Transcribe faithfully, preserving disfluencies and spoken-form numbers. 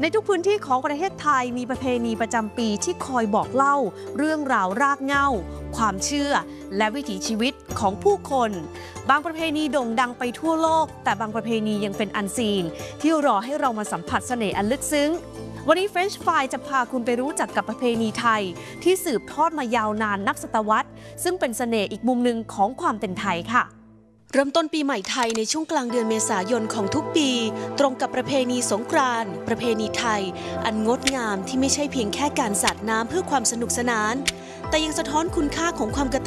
ในทุกพื้นที่ของประเทศไทยมีประเพณีประจำปีที่คอยบอกเล่าเรื่องราวรากเหง้าความเชื่อและวิถีชีวิตของผู้คนบางประเพณีโด่งดังไปทั่วโลกแต่บางประเพณียังเป็นอันซีนที่รอให้เรามาสัมผัสเสน่ห์อันลึกซึ้งวันนี้ French Fry จะพาคุณไปรู้จักกับประเพณีไทยที่สืบทอดมายาวนานนับศตวรรษซึ่งเป็นเสน่ห์อีกมุมหนึ่งของความเป็นไทยค่ะเริ่มต้นปีใหม่ไทยในช่วงกลางเดือนเมษายนของทุกปีตรงกับประเพณีสงกรานต์ประเพณีไทยอันงดงามที่ไม่ใช่เพียงแค่การสาดน้ำเพื่อความสนุกสนานแต่ยังสะท้อนคุณค่าของความกตัญญู